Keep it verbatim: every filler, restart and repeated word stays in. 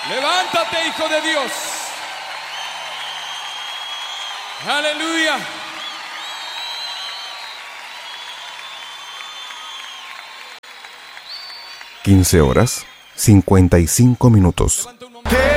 Levántate, hijo de Dios. Aleluya. quince horas, cincuenta y cinco minutos.